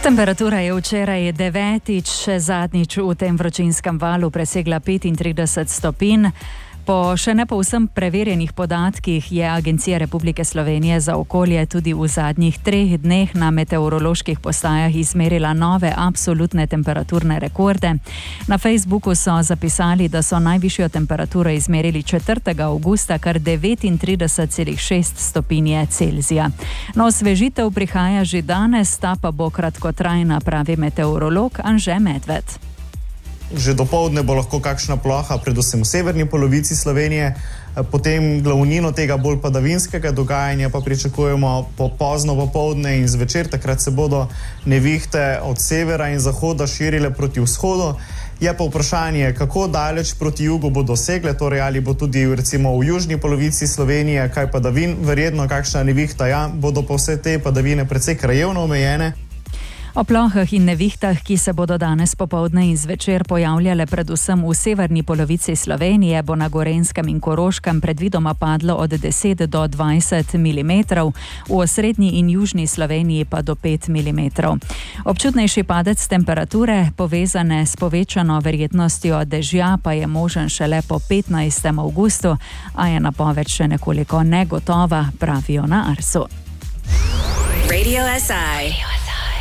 Temperatura je včeraj devetič, zadnjič v tem vročinskem valu presegla 35 stopinj. Po še ne povsem preverjenih podatkih je Agencija Republike Slovenije za okolje tudi v zadnjih 3 dneh na meteoroloških postajah izmerila nove absolutne temperaturne rekorde. Na Facebooku so zapisali, da so najvišjo temperaturo izmerili 4. avgusta, kar 39,6 stopinje Celzija. No, osvežitev prihaja že danes, ta pa bo kratkotrajna, pravi meteorolog Anže Medved. Že dopoldne bo lahko kakšna ploha, predvsem v severni polovici Slovenije, potem glavnino tega bolj padavinskega dogajanja pa pričakujemo pozno popoldne in zvečer, takrat se bodo nevihte od severa in zahoda širile proti vzhodu. Je pa vprašanje, kako daleč proti jugu bodo segle, torej ali bo tudi recimo v južni polovici Slovenije kaj padavin, verjetno kakšna nevihta, ja, bodo pa vse te padavine precej krajevno omejene. O plohah in nevihtah, ki se bodo danes popoldne in zvečer pojavljale predvsem v severni polovici Slovenije, bo na Gorenjskem in Koroškem predvidoma padlo od 10 do 20 mm, v osrednji in južni Sloveniji pa do 5 mm. Občutnejši padec temperature, povezane s povečano verjetnostjo dežja, pa je možen šele po 15. avgustu, a je napoved še nekoliko negotova, pravijo na Arsu. Radio SI.